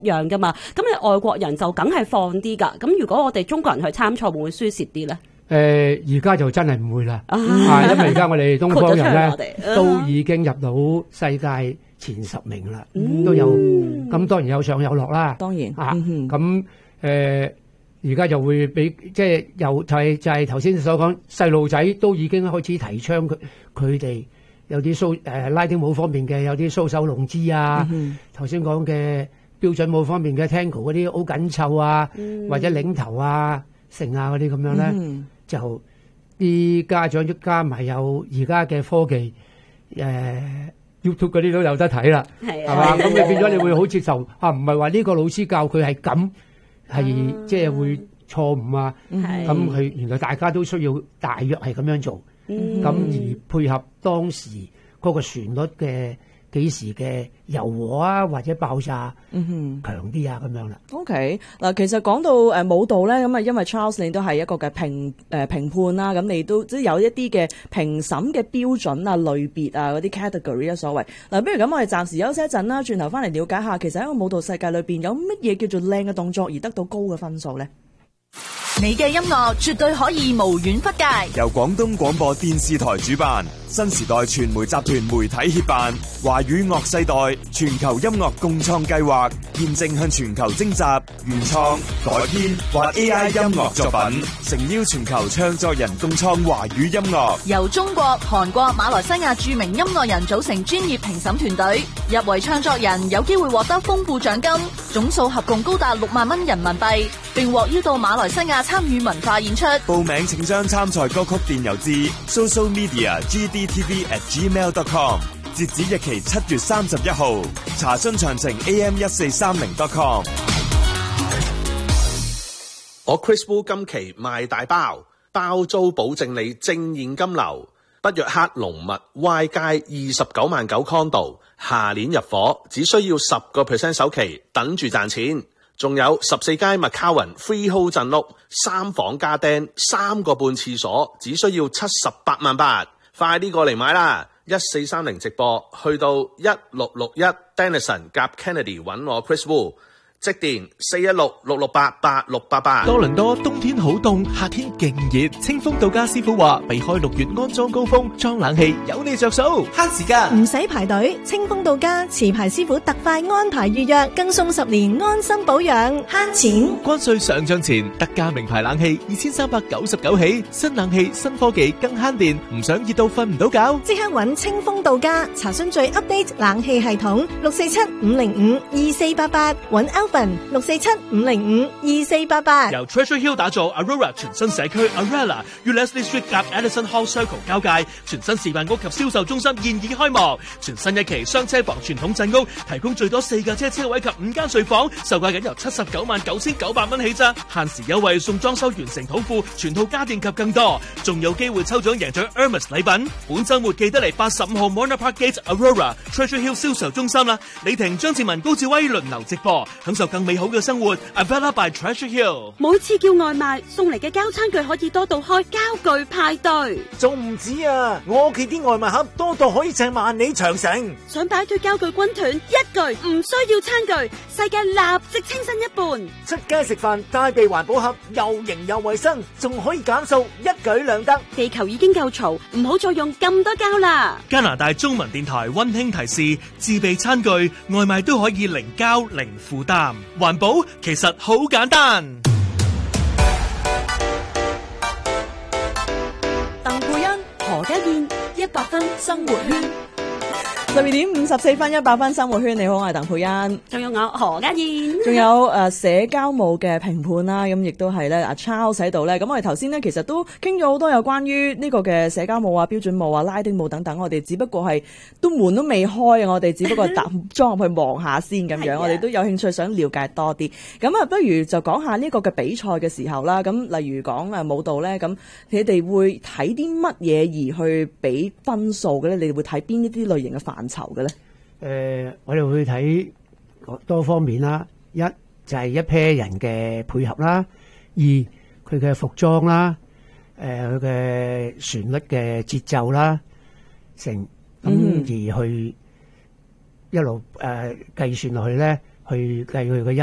樣噶嘛。咁你外國人就梗係放啲㗎。咁如果我哋中國人去參賽，會唔會輸蝕啲咧？ 而家就真係唔會啦，因為而家我哋東方人咧都已經入到世界前10名啦，都有咁當然有上有落啦。 當然咁而家就會俾即係又就係頭先所講，細路仔都已經開始提倡佢哋有啲拉丁舞方面嘅，有啲蘇手龍姿啊，頭先講嘅標準舞方面嘅 Tango 嗰啲好緊湊啊，或者領頭啊、成啊嗰啲咁樣咧，就啲家長加埋有而家嘅科技YouTube 嗰啲都有得睇啦，係嘛？咁你變咗你會好接受啊？唔係話呢個老師教佢係咁。係即係會錯誤啊！咁佢原來大家都需要大約係咁樣做，咁而配合當時嗰個旋律嘅幾時嘅柔和啊，或者爆炸強啲啊咁樣啦。 OK 嗱，其實講到舞蹈咧，咁啊因為 Charles 你都係一個嘅評判啦，咁你都即係有一啲嘅評審嘅標準啊、類別啊嗰啲 category 啊所謂。嗱，不如咁我哋暫時休息一陣啦，轉頭翻嚟了解下，其實喺個舞蹈世界裏邊有乜嘢叫做靚嘅動作而得到高嘅分數咧？ 你嘅音樂絕對可以無遠弗屆， 由廣東廣播電視台主辦，新時代傳媒集團媒體協辦，華語樂世代全球音樂共創計劃，現正向全球徵集原創、改編或 AI 音樂作品，誠邀全球唱作人共創華語音樂。 由中國、韓國、馬來西亞著名音樂人組成專業評審團隊，入圍唱作人有機會獲得豐富獎金，總數合共高達6萬蚊人民幣，並獲邀到馬來西亞參與文化演出。 報名請將參賽歌曲電郵至 socialmedia@gdtv@gmail.com， 截止日期7月31號。查詢詳情 am1430.com。 我 Chris Wu 今期賣大包，包租保證你正現金流。北約克龍密 Y 街29萬9 condo， 下年入伙，只需要10% 首期，等住賺錢。仲有14街麥卡雲 freehold 鎮屋，3房加釘，3個半廁所，只需要78萬8，快啲過嚟買啦！1430直播去到1661 Denison 夾 Kennedy 揾我 Chris Wu。即電416-668-8688。 多倫多冬天好凍，夏天勁熱。清風到家師傅話，避開6月安裝高峰，裝冷氣有你着數，慳時間， 唔使排隊。清風到家持牌師傅特快安排預約，更送10年安心保養，慳錢。 關稅上漲前，特價名牌冷氣2399起，新冷氣新科技更慳電，唔想熱到瞓唔到覺， 即刻揾清風到家，查詢最 update 冷氣系統647-505-2488，揾 647-505-2488。 由 Treasure Hill 打造 Aurora 全新社區 Arella 與 Leslie Street 夾 Edison Hall Circle 交界，全新示範屋及銷售中心現已開幕。全新一期雙車房傳統鎮屋，提供最多4架車位及5間睡房，售價僅由799900蚊起咋，限時優惠送裝修完成土庫、全套家電及更多，仲有機會抽獎贏取 Hermes 禮品。本週末記得嚟85號 Mona Park Gate Aurora Treasure Hill 銷售中心啦！李婷、張志文、高志威輪流直播，享受更美好嘅生活。Avella by Treasure Hill。 每次叫外賣送嚟嘅膠餐具可以多到開膠具派對， 仲唔止啊！我屋企啲外賣盒多到可以砌萬里長城。 想擺脫膠具軍團，一句唔需要餐具，世界立即清新一半。 出街食飯帶備環保盒，又型又衛生，仲可以減數，一舉兩得。 地球已經夠嘈，唔好再用咁多膠啦。 加拿大中文電台溫馨提示：自備餐具外賣都可以零膠零負擔，環保其實好簡單。 鄧佩欣、何家燕，100分生活圈。12點54分，100分生活圈。你好，我係鄧佩欣， 仲有我何家燕， 仲有社交舞嘅評判啦，咁亦都係咧阿 Charles 喺度咧。咁我哋頭先咧其實都傾咗好多有關於呢個嘅社交舞啊、標準舞啊、拉丁舞等等。我哋只不過係都門都未開啊，我哋只不過搭裝入去望下先咁樣。我哋都有興趣想了解多啲。咁啊，不如就講下呢個嘅比賽嘅時候啦。咁例如講舞蹈咧，咁你哋會睇啲乜嘢而去俾分數嘅咧？你哋會睇邊一啲類型嘅範疇嘅咧？ 我哋會睇多方面啦，一就係一 pair 人嘅配合啦，二佢嘅服裝啦，佢嘅旋律嘅節奏啦，而去一路計算落去咧， 去計佢嘅